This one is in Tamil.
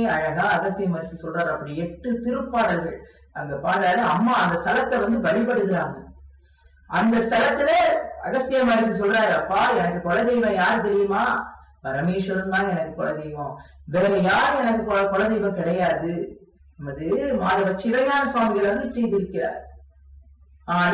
அழகா அகசிய மகரிஷி சொல்றாரு. அப்படி 8 திருப்பாடல்கள் அங்க பாடுறாரு. அம்மா அந்த ஸ்தலத்தை வழிபடுகிறாங்க. அந்த ஸ்தலத்துல அகசிய மகரிஷி சொல்றாரு, அப்பா எனக்கு குலதெய்வம் யாரு தெரியுமா? பரமேஸ்வரன் தான் எனக்கு குலதெய்வம், வேற யாரும் எனக்கு குலதெய்வம் கிடையாது. நமது மாதவ சிவஞான சுவாமிகள் செய்திருக்கிறார்.